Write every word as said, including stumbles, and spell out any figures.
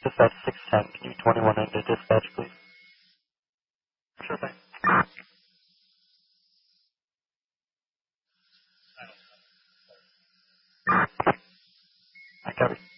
Dispatch six ten, can you twenty-one into dispatch, please? Sure thing. I covered.